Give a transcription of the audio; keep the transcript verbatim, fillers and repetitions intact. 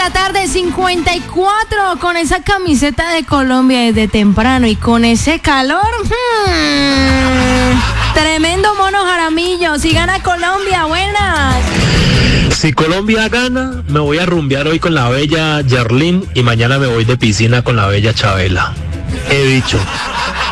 la tarde, cincuenta y cuatro, con esa camiseta de Colombia desde temprano y con ese calor. Hmm, tremendo Mono Jaramillo. Si gana Colombia, buenas. Si Colombia gana, me voy a rumbear hoy con la bella Yarlín y mañana me voy de piscina con la bella Chabela. He dicho.